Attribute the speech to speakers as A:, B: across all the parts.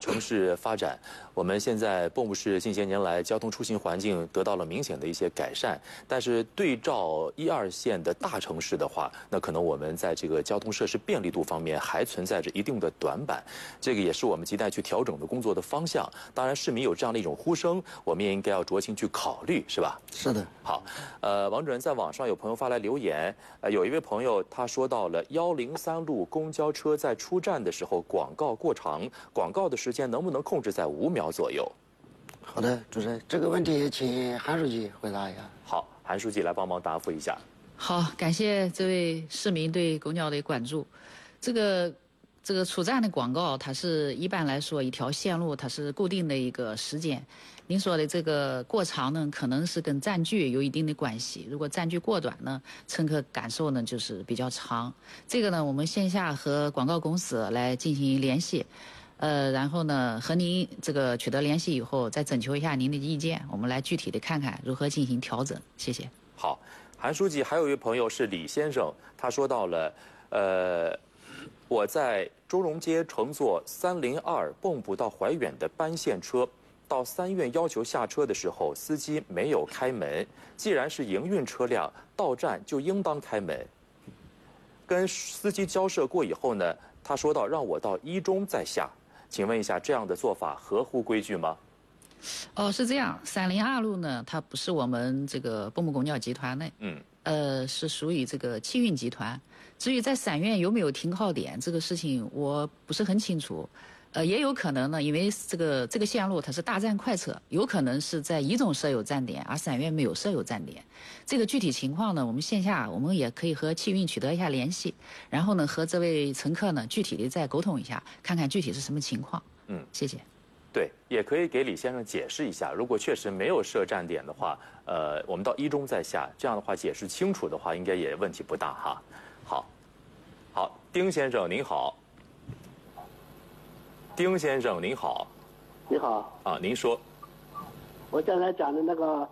A: 城市发展，我们现在蚌埠市近些年来交通出行环境得到了明显的一些改善，但是对照1、2线的大城市的话，那可能我们在这个交通设施便利度方面还存在着一定的短板，这个也是我们亟待去调整的工作的方向。当然，市民有这样的一种呼声，我们也应该要酌情去考虑，是吧？
B: 是的。
A: 好，王主任，在网上有朋友发来留言，有一位朋友他说到了103路公交车在出站的时候广告过长，广告的时间能不能控制在5秒左右？
B: 好的，主任，这个问题请韩书记回答一下。
A: 好，韩书记来帮忙答复一下。
C: 好，感谢这位市民对公交的关注。这个出站的广告，它是一般来说一条线路它是固定的一个时间。您说的这个过长呢，可能是跟占据有一定的关系。如果占据过短呢，乘客感受呢就是比较长。这个呢，我们线下和广告公司来进行联系，然后呢和您这个取得联系以后，再征求一下您的意见，我们来具体的看看如何进行调整。谢谢。
A: 好，韩书记，还有一位朋友是李先生，他说到了，我在中荣街乘坐302蚌埠到怀远的班线车，到3院要求下车的时候，司机没有开门。既然是营运车辆，到站就应当开门。跟司机交涉过以后呢，他说到让我到1中再下。请问一下，这样的做法合乎规矩吗？
C: 哦，是这样，302路呢，它不是我们这个蚌埠公交集团的，是属于这个汽运集团。至于在3院有没有停靠点，这个事情我不是很清楚。也有可能呢，因为这个线路它是大站快车，有可能是在1中设有站点，而3院没有设有站点。这个具体情况呢，我们线下我们也可以和汽运取得一下联系，然后呢和这位乘客呢具体的再沟通一下，看看具体是什么情况。谢谢。
A: 对，也可以给李先生解释一下，如果确实没有设站点的话，我们到1中再下，这样的话解释清楚的话，应该也问题不大哈。好，丁先生您好。丁先生您好。
D: 你好。
A: 啊，您说。
D: 我刚才讲的那个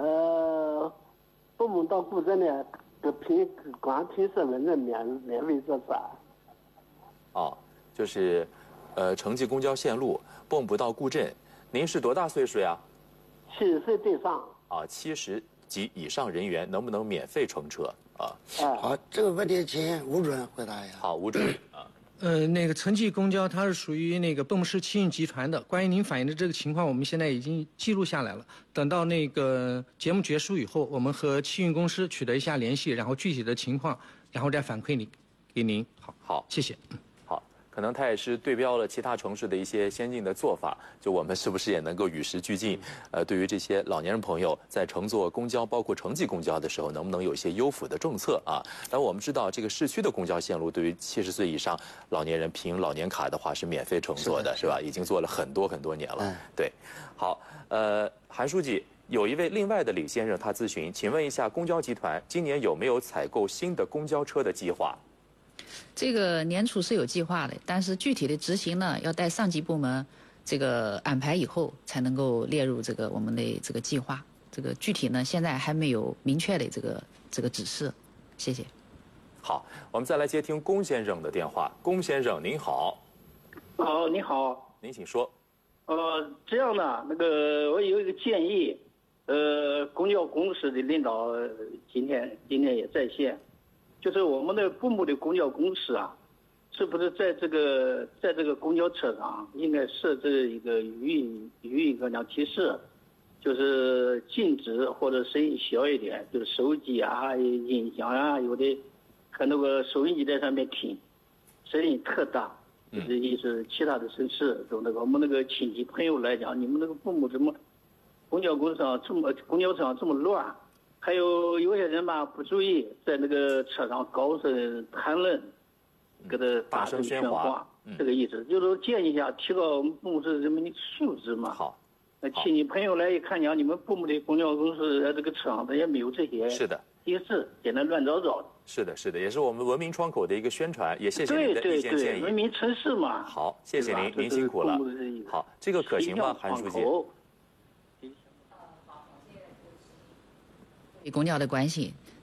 D: 蚌埠到固镇的光凭身份证免费坐车。
A: 哦，就是城际公交线路蚌埠到固镇，您是多大岁数呀
D: ？70岁对上。
A: 啊，70及以上人员能不能免费乘车啊？
B: 好，这个问题请吴主任回答一下。
A: 好，吴主任啊。
E: 那个城际公交它是属于那个蚌埠市汽运集团的。关于您反映的这个情况，我们现在已经记录下来了。等到那个节目结束以后，我们和汽运公司取得一下联系，然后具体的情况，然后再反馈给您。好，谢谢。
A: 好，可能它也是对标了其他城市的一些先进的做法，就我们是不是也能够与时俱进？对于这些老年人朋友在乘坐公交，包括城际公交的时候，能不能有一些优抚的政策啊？但我们知道，这个市区的公交线路对于70岁以上老年人凭老年卡的话是免费乘坐的，是吧？已经做了很多年了。对，好，韩书记。有一位另外的李先生他咨询，请问一下，公交集团今年有没有采购新的公交车的计划？
C: 这个年初是有计划的，但是具体的执行呢，要待上级部门这个安排以后，才能够列入这个我们的这个计划。这个具体呢，现在还没有明确的这个指示。谢谢。
A: 好，我们再来接听龚先生的电话。龚先生，您好。
D: 你好。
A: 您请说。
D: 这样的，那个我有一个建议，公交公司的领导今天也在线。就是我们的蚌埠的公交公司啊，是不是在这个公交车上应该设置一个语音个提示，就是禁止或者声音小一点，就是手机啊、音响啊，有的看那个收音机在上面听，声音特大，就是意思其他的城市就那个我们那个亲戚朋友来讲，你们那个蚌埠怎么公交车上这么乱？还有些人吧不注意，在那个车上高声谈论，给他大声喧哗，这个意思就是建议一下提高我们蚌埠市人民的素质嘛。
A: 好，
D: 亲戚朋友来一看讲，你们蚌埠的公交公司在这个车上它也没有这些提示，简单乱糟糟的。
A: 是的，也是我们文明窗口的一个宣传，也谢谢您的意见建议。
D: 文明城市嘛。
A: 好，谢谢您，您辛苦了。好，这个可行吗，韩书记？
C: 公交的关系，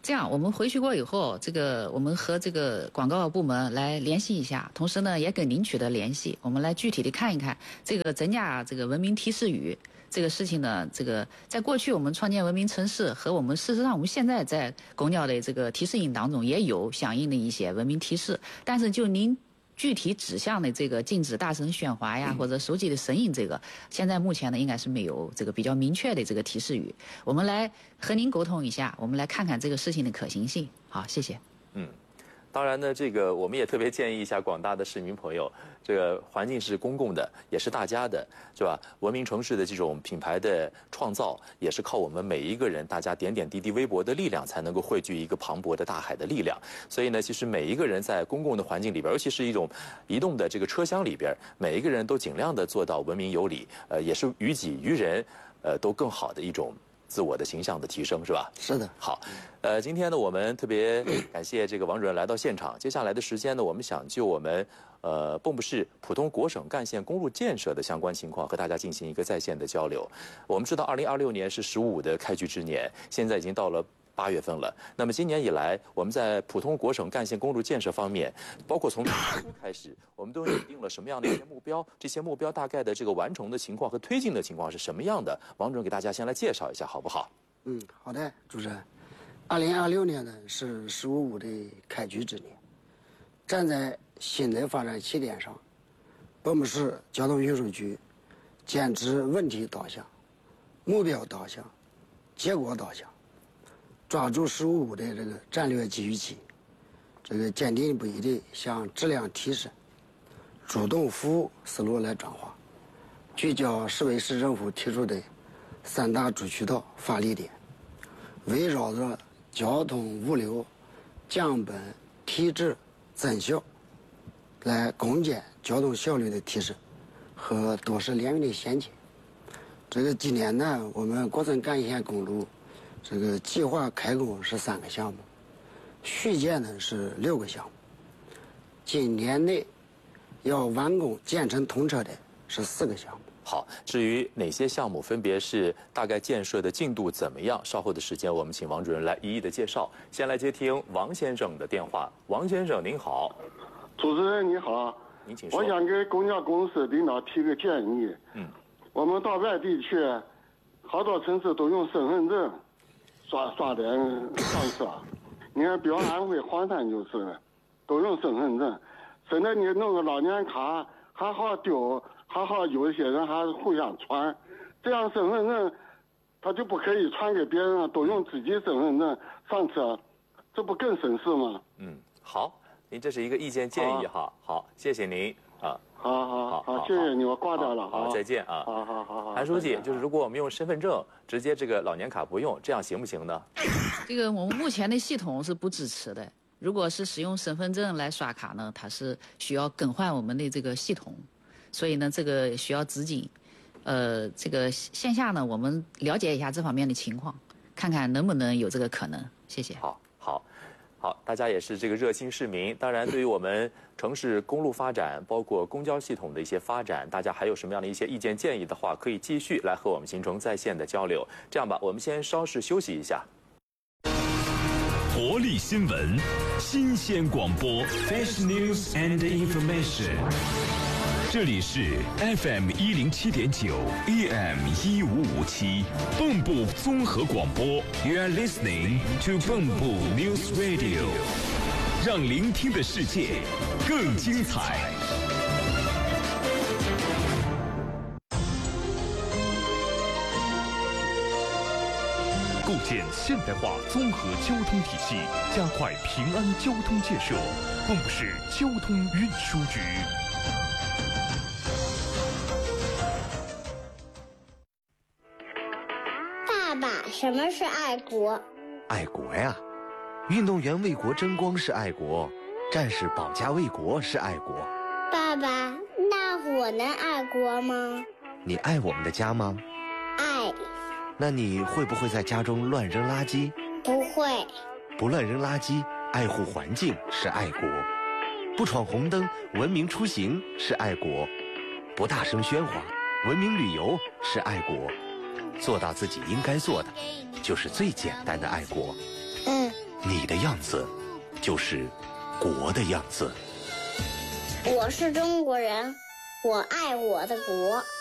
C: 这样，我们回去过以后，我们和这个广告部门来联系一下，同时呢，也跟您取得联系，我们来具体的看一看这个增加这个文明提示语这个事情呢。在过去我们创建文明城市和事实上我们现在在公交的这个提示音当中也有相应的一些文明提示，但是就您具体指向的这个禁止大声喧哗呀，或者手机的声音，现在目前呢应该是没有这个比较明确的这个提示语。我们来和您沟通一下，我们来看看这个事情的可行性。好，谢谢。
A: 当然呢，我们也特别建议一下广大的市民朋友，这个环境是公共的，也是大家的，是吧？文明城市的这种品牌的创造，也是靠我们每一个人，大家点点滴滴微薄的力量，才能够汇聚一个磅礴的大海的力量。所以呢，其实每一个人在公共的环境里边，尤其是一种移动的这个车厢里边，每一个人都尽量的做到文明有礼，也是于己于人，都更好的一种自我的形象的提升，是吧？
B: 是的。
A: 好，今天呢，我们特别感谢这个王主任来到现场。接下来的时间呢，我们想就我们蚌埠市普通国省干线公路建设的相关情况和大家进行一个在线的交流。我们知道，2026年是15的开局之年，现在已经到了8月份了。那么今年以来，我们在普通国省干线公路建设方面，包括从开始，我们都拟定了什么样的一些目标？这些目标大概的这个完成的情况和推进的情况是什么样的？王主任给大家先来介绍一下，好不好？
B: 好的，主持人。2026年呢是15的开局之年，站在新的发展起点上，蚌埠市交通运输局坚持问题导向、目标导向、结果导向，抓住15的这个战略机遇期，坚定不移的向质量提升、主动服务思路来转化，聚焦市委市政府提出的3大主渠道发力点，围绕着交通物流降本提质增效，来攻坚交通效率的提升和都市联运的衔接。今年呢，我们国省干线公路计划开工是3个项目，续建呢是6个项目，今年内要完工建成通车的是4个项目。
A: 好，至于哪些项目分别是大概建设的进度怎么样，稍后的时间我们请王主任来一一的介绍。先来接听王先生的电话。王先生您好。
F: 主持人你好，
A: 您请说。
F: 我想给公交公司领导提个建议。我们到外地去，好多城市都用身份证刷脸上车。你看，比如安徽黄山就是了，都用身份证。现在你弄个老年卡还好丢。还好有一些人还互相传，这样身份证他就不可以传给别人了，都用自己身份证上车，这不更省事吗？
A: 好，您这是一个意见建议哈。好，谢谢您啊。
F: 好，谢谢你，我挂掉了。
A: 好，再见啊。
F: 好。
A: 韩书记，就是如果我们用身份证直接老年卡不用，这样行不行呢？
C: 我们目前的系统是不支持的。如果是使用身份证来刷卡呢，它是需要更换我们的这个系统。所以呢，这个需要资金，线下呢，我们了解一下这方面的情况，看看能不能有这个可能。谢谢。
A: 好，大家也是热心市民。当然，对于我们城市公路发展，包括公交系统的一些发展，大家还有什么样的一些意见建议的话，可以继续来和我们形成在线的交流。这样吧，我们先稍事休息一下。
G: 活力新闻，新鲜广播 ，Fresh News and Information。这里是 FM 107.9 AM 1557蚌埠综合广播 You are listening to 蚌埠 News Radio， 让聆听的世界更精彩。构建现代化综合交通体系，加快平安交通建设。蚌埠市交通运输局。
H: 爸爸，什么是爱国？
I: 爱国呀，运动员为国争光是爱国，战士保家卫国是爱国。
H: 爸爸，那我能爱国吗？
I: 你爱我们的家吗？
H: 爱。
I: 那你会不会在家中乱扔垃圾？
H: 不会。
I: 不乱扔垃圾，爱护环境是爱国。不闯红灯，文明出行是爱国。不大声喧哗，文明旅游是爱国。做到自己应该做的，就是最简单的爱国。 你的样子就是国的样子。
H: 我是中国人，我爱我的国。